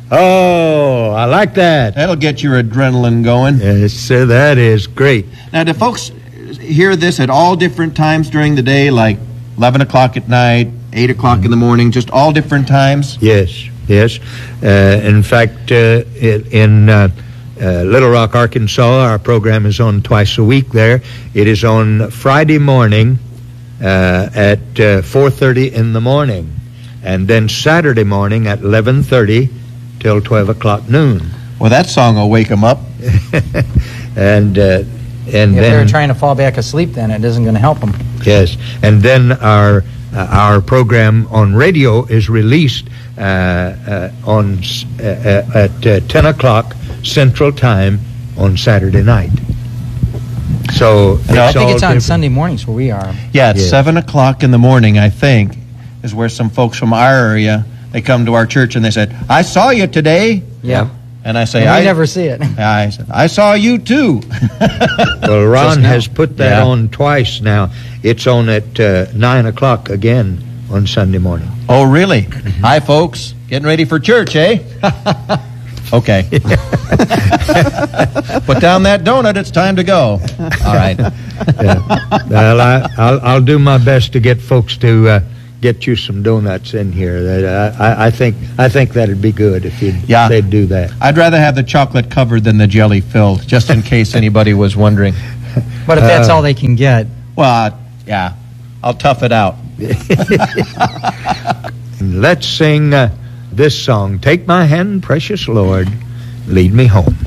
Oh, I like that. That'll get your adrenaline going. Yes, sir, that is great. Now, do folks hear this at all different times during the day, like 11 o'clock at night, 8 o'clock in the morning, just all different times? Yes, yes. In fact, in Little Rock, Arkansas, our program is on twice a week there. It is on Friday morning at 4:30 in the morning, and then Saturday morning at 11:30 till 12 o'clock noon. Well, that song will wake them up. And If then they're trying to fall back asleep, then it isn't going to help them. yes, and then our program on radio is released at 10 o'clock Central Time on Saturday night. So I think it's on Sunday mornings where we are. Yeah, it's Yes. 7 o'clock in the morning, I think, is where some folks from our area, they come to our church and they said, I saw you today. Yeah. And I say, And we I never see it. I said, I saw you too. Well, Ron Just now. has put that Yeah. on twice now. It's on at 9 o'clock again on Sunday morning. Oh, really? Hi, folks. Getting ready for church, eh? Okay. Put down that donut. It's time to go. All right. Well, I'll do my best to get folks to get you some donuts in here. I think that'd be good if they'd do that. I'd rather have the chocolate covered than the jelly filled, just in case anybody was wondering. But if that's all they can get. Well, yeah. I'll tough it out. Let's sing this song, Take My Hand, Precious Lord, Lead Me Home.